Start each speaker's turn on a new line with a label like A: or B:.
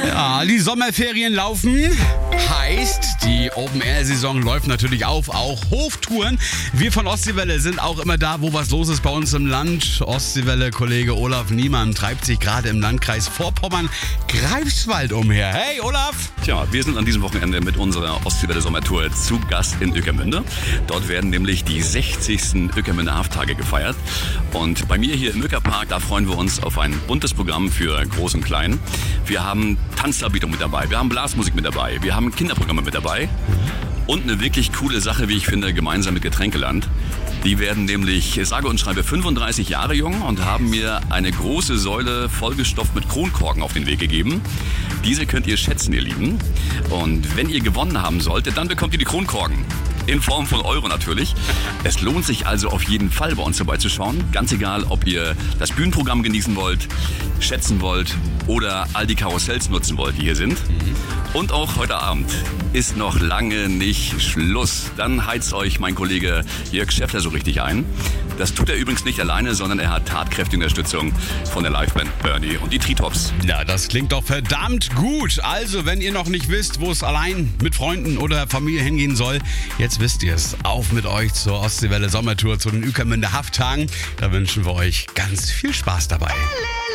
A: Ja, die Sommerferien laufen. Heißt, die Open-Air-Saison läuft natürlich auf, auch Hoftouren. Wir von Ostseewelle sind auch immer da, wo was los ist bei uns im Land. Ostseewelle-Kollege Olaf Niemann treibt sich gerade im Landkreis Vorpommern-Greifswald umher. Hey, Olaf!
B: Tja, wir sind an diesem Wochenende mit unserer Ostseewelle-Sommertour zu Gast in Ueckermünde. Dort werden nämlich die 60. Ueckermünder Hafttage gefeiert. Und bei mir hier im Ueckerpark, da freuen wir uns auf ein buntes Programm für Groß und Klein. Wir haben Tanzdarbietung mit dabei, wir haben Blasmusik mit dabei, wir haben Kinderprogramme mit dabei und eine wirklich coole Sache, wie ich finde, gemeinsam mit Getränkeland. Die werden nämlich, sage und schreibe, 35 Jahre jung und haben mir eine große Säule vollgestopft mit Kronkorken auf den Weg gegeben. Diese könnt ihr schätzen, ihr Lieben. Und wenn ihr gewonnen haben solltet, dann bekommt ihr die Kronkorken. In Form von Euro natürlich. Es lohnt sich also auf jeden Fall, bei uns vorbeizuschauen. Ganz egal, ob ihr das Bühnenprogramm genießen wollt, schätzen wollt oder all die Karussells nutzen wollt, die hier sind. Und auch heute Abend ist noch lange nicht Schluss. Dann heizt euch mein Kollege Jörg Schäffler so richtig ein. Das tut er übrigens nicht alleine, sondern er hat tatkräftige Unterstützung von der Liveband Bernie und die Tritops.
A: Ja, das klingt doch verdammt gut. Also, wenn ihr noch nicht wisst, wo es allein mit Freunden oder Familie hingehen soll, jetzt wisst ihr es. Auf mit euch zur Ostseewelle Sommertour zu den Ueckermünder Hafttagen. Da wünschen wir euch ganz viel Spaß dabei.